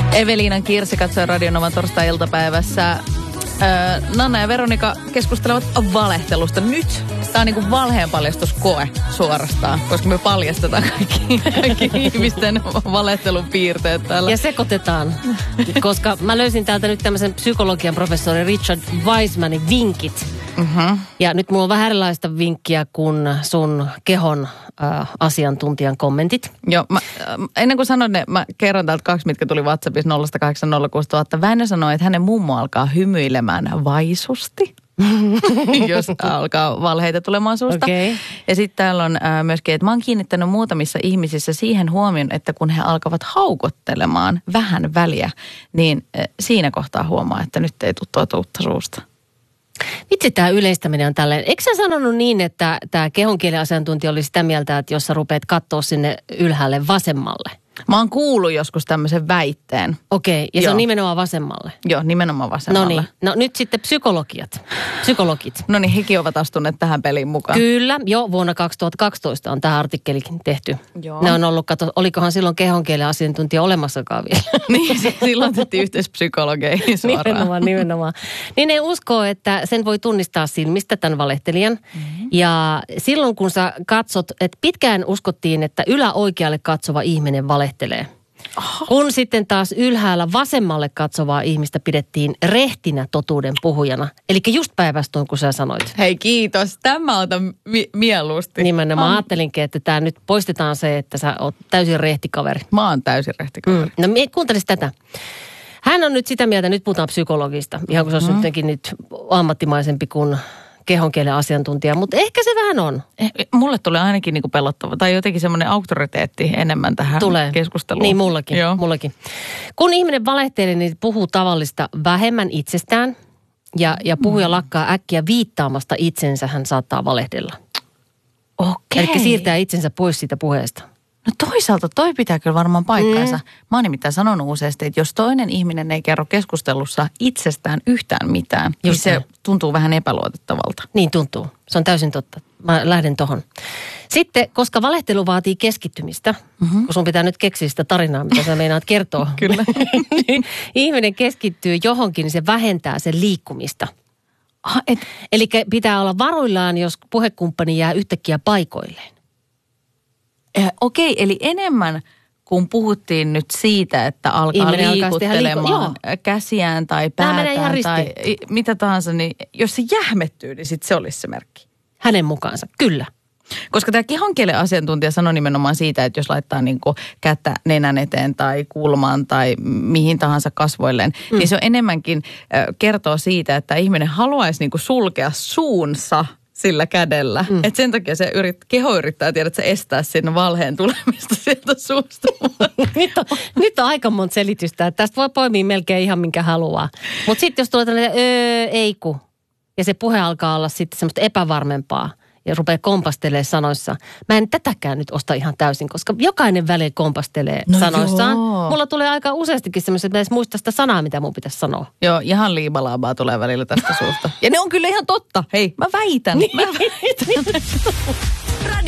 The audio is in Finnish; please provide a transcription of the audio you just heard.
Eveliinan Kirsi katsoi Radionovan torstai-iltapäivässä. Nanna ja Veronika keskustelevat valehtelusta. Nyt tämä on niin kuin valheenpaljastuskoe suorastaan, koska me paljastetaan kaikki ihmisten valehtelun piirteet täällä. Ja sekoitetaan, koska mä löysin täältä nyt tämmöisen psykologian professori Richard Wisemanin vinkit. Ja nyt mulla on vähän erilaista vinkkiä kuin sun kehon asiantuntijan kommentit. Joo, ennen kuin sanon ne, mä kerron täältä 2, mitkä tuli WhatsAppissa 0806000. Väinö sanoi, että hänen mummo alkaa hymyilemään vaisusti, jos alkaa valheita tulemaan suusta. Okay. Ja sitten täällä on myöskin, että mä oon kiinnittänyt muutamissa ihmisissä siihen huomioon, että kun he alkavat haukottelemaan vähän väliä, niin siinä kohtaa huomaa, että nyt ei tule totuutta suusta. Vitsi, tämä yleistäminen on tälleen. Eikö sä sanonut niin, että tämä kehonkielen asiantuntija oli sitä mieltä, että jos sä rupeat katsoa sinne ylhäälle vasemmalle? Mä oon kuullut joskus tämmöisen väitteen. Okei, ja se on nimenomaan vasemmalle. Joo, nimenomaan vasemmalle. No niin, no nyt sitten psykologit. No niin, hekin ovat astuneet tähän peliin mukaan. Kyllä, jo vuonna 2012 on tämä artikkelikin tehty. Joo. Ne on ollut, olikohan silloin kehonkielen asiantuntija olemassakaan vielä. Niin, silloin tehtiin yhteispsykologeihin suoraan. Nimenomaan. Niin ne uskoo, että sen voi tunnistaa silmistä tämän valehtelijan. Ja silloin kun sä katsot, että pitkään uskottiin, että yläoikealle katsova ihminen valehtelee. Kun sitten taas ylhäällä vasemmalle katsovaa ihmistä pidettiin rehtinä totuuden puhujana. Eli just päinvastoin, kun sä sanoit. Hei, kiitos. Tämä otan mieluusti. Nimenomaan ajattelinkin, että tämä nyt poistetaan se, että sä oot täysin rehtikaveri. Mä oon täysin rehtikaveri. No kuuntelis tätä. Hän on nyt sitä mieltä, nyt puhutaan psykologista, ihan kun se on jotenkin nyt ammattimaisempi kuin kehonkielen asiantuntija, mutta ehkä se vähän on. Mulle tulee ainakin niinku pelottava tai jotenkin semmoinen auktoriteetti enemmän tähän keskusteluun. Niin, mullakin. Kun ihminen valehtelee, niin puhuu tavallista vähemmän itsestään ja puhuja lakkaa äkkiä viittaamasta itsensä, hän saattaa valehdella. Okei. Eli siirtää itsensä pois siitä puheesta. No toisaalta toi pitää kyllä varmaan paikkaansa. Mä oon nimittäin sanonut useasti, että jos toinen ihminen ei kerro keskustelussa itsestään yhtään mitään, niin se tuntuu vähän epäluotettavalta. Niin tuntuu. Se on täysin totta. Mä lähden tohon. Sitten, koska valehtelu vaatii keskittymistä, kun sun pitää nyt keksiä sitä tarinaa, mitä sä meinaat kertoa. Kyllä. Niin ihminen keskittyy johonkin, niin se vähentää sen liikkumista. Eli pitää olla varuillaan, jos puhekumppani jää yhtäkkiä paikoilleen. Okei, eli enemmän kun puhuttiin nyt siitä, että alkaa liikuttelemaan käsiään tai päätään tai mitä tahansa, niin jos se jähmettyy, niin sitten se olisi se merkki. Hänen mukaansa, kyllä. Koska tämä kehonkielen asiantuntija sanoi nimenomaan siitä, että jos laittaa niinku kättä nenän eteen tai kulmaan tai mihin tahansa kasvoilleen, niin se on enemmänkin kertoo siitä, että ihminen haluaisi niinku sulkea suunsa sillä kädellä. Että sen takia se keho yrittää tiedä, että se estää sen valheen tulemista sieltä suusta. Nyt on aika monta selitystä. Tästä voi poimia melkein ihan minkä haluaa. Mutta sitten jos tulee tällainen ei ku, ja se puhe alkaa olla sitten semmoista epävarmempaa ja rupeaa kompastelemaan sanoissa. Mä en tätäkään nyt osta ihan täysin, koska jokainen väli kompastelee sanoissaan. Joo. Mulla tulee aika useastikin semmoiset, että mä edes muista sitä sanaa, mitä mun pitäisi sanoa. Joo, ihan liibalaabaa tulee välillä tästä suusta. Ja ne on kyllä ihan totta. Hei, mä väitän.